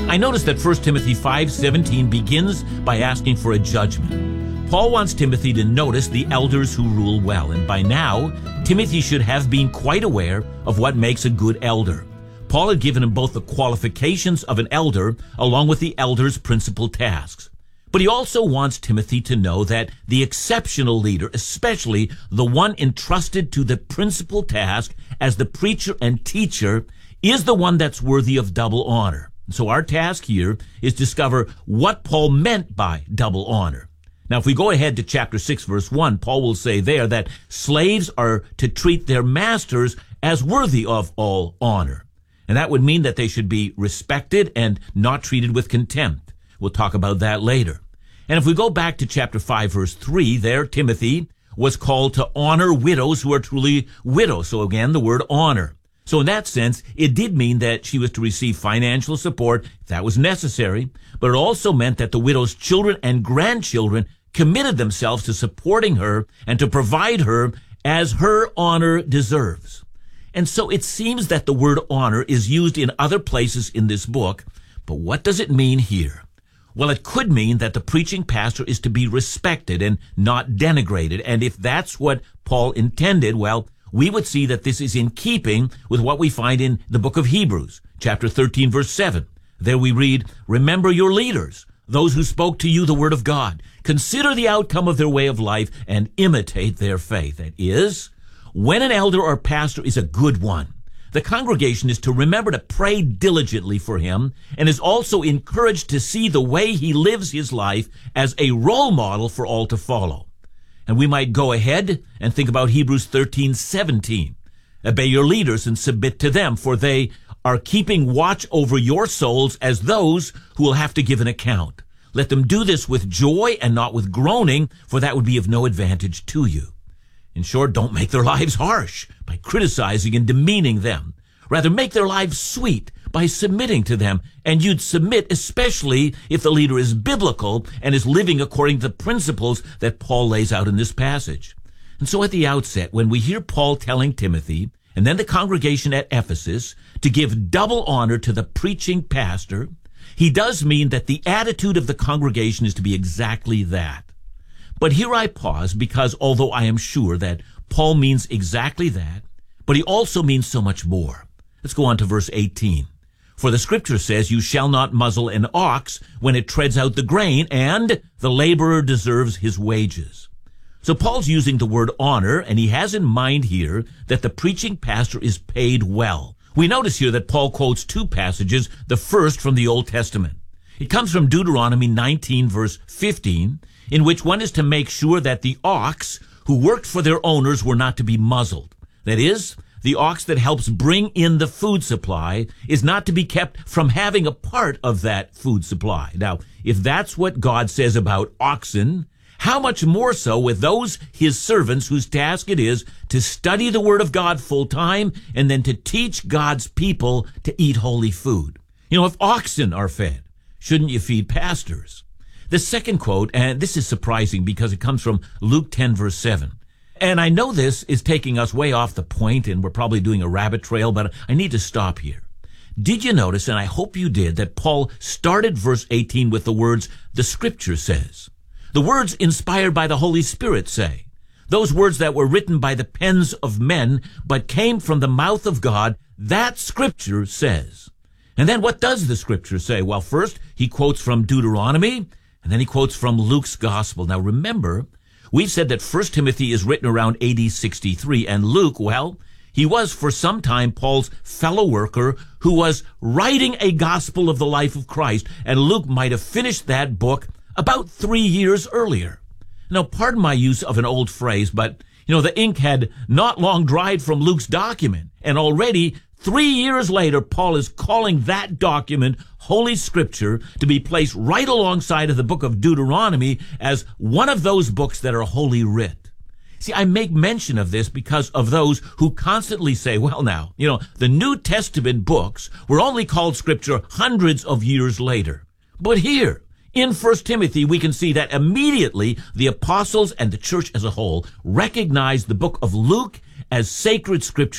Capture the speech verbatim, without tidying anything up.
I notice that First Timothy five seventeen begins by asking for a judgment. Paul wants Timothy to notice the elders who rule well, and by now, Timothy should have been quite aware of what makes a good elder. Paul had given him both the qualifications of an elder along with the elder's principal tasks. But he also wants Timothy to know that the exceptional leader, especially the one entrusted to the principal task as the preacher and teacher, is the one that's worthy of double honor. So our task here is to discover what Paul meant by double honor. Now, if we go ahead to chapter six, verse one, Paul will say there that slaves are to treat their masters as worthy of all honor. And that would mean that they should be respected and not treated with contempt. We'll talk about that later. And if we go back to chapter five, verse three, there Timothy was called to honor widows who are truly widows. So again, the word honor. So in that sense, it did mean that she was to receive financial support if that was necessary, but it also meant that the widow's children and grandchildren committed themselves to supporting her and to provide her as her honor deserves. And so it seems that the word honor is used in other places in this book, but what does it mean here? Well, it could mean that the preaching pastor is to be respected and not denigrated, and if that's what Paul intended, well, we would see that this is in keeping with what we find in the book of Hebrews, chapter thirteen, verse seven. There we read, "Remember your leaders, those who spoke to you the word of God. Consider the outcome of their way of life and imitate their faith." That is, when an elder or pastor is a good one, the congregation is to remember to pray diligently for him and is also encouraged to see the way he lives his life as a role model for all to follow. And we might go ahead and think about Hebrews thirteen seventeen. "Obey your leaders and submit to them, for they are keeping watch over your souls as those who will have to give an account. Let them do this with joy and not with groaning, for that would be of no advantage to you." In short, don't make their lives harsh by criticizing and demeaning them. Rather, make their lives sweet by submitting to them. And you'd submit especially if the leader is biblical and is living according to the principles that Paul lays out in this passage. And so at the outset, when we hear Paul telling Timothy and then the congregation at Ephesus to give double honor to the preaching pastor, he does mean that the attitude of the congregation is to be exactly that. But here I pause because although I am sure that Paul means exactly that, but he also means so much more. Let's go on to verse eighteen. "For the scripture says, you shall not muzzle an ox when it treads out the grain, and the laborer deserves his wages." So Paul's using the word honor, and he has in mind here that the preaching pastor is paid well. We notice here that Paul quotes two passages, the first from the Old Testament. It comes from Deuteronomy nineteen, verse fifteen, in which one is to make sure that the ox who worked for their owners were not to be muzzled. That is, the ox that helps bring in the food supply is not to be kept from having a part of that food supply. Now, if that's what God says about oxen, how much more so with those his servants whose task it is to study the word of God full time and then to teach God's people to eat holy food. You know, if oxen are fed, shouldn't you feed pastors? The second quote, and this is surprising because it comes from Luke ten, verse seven. And I know this is taking us way off the point, and we're probably doing a rabbit trail, but I need to stop here. Did you notice, and I hope you did, that Paul started verse eighteen with the words, "the scripture says"? The words inspired by the Holy Spirit say. Those words that were written by the pens of men, but came from the mouth of God, that scripture says. And then what does the scripture say? Well, first, he quotes from Deuteronomy, and then he quotes from Luke's gospel. Now remember, we've said that First Timothy is written around A D sixty-three, and Luke, well, he was for some time Paul's fellow worker who was writing a gospel of the life of Christ, and Luke might have finished that book about three years earlier. Now, pardon my use of an old phrase, but, you know, the ink had not long dried from Luke's document, and already three years later, Paul is calling that document Holy Scripture to be placed right alongside of the book of Deuteronomy as one of those books that are holy writ. See, I make mention of this because of those who constantly say, well now, you know, the New Testament books were only called Scripture hundreds of years later. But here, in First Timothy, we can see that immediately the apostles and the church as a whole recognized the book of Luke as sacred Scripture